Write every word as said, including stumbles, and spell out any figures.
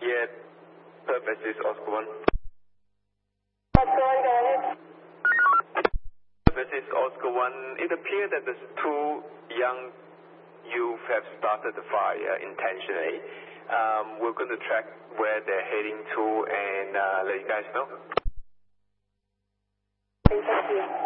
Yeah, perfect. This is Oscar one. Oscar one, go ahead. This is Oscar one. It appears that the two young youth have started the fire intentionally. Um, we're going to track where they're heading to and uh, let you guys know. Thank you.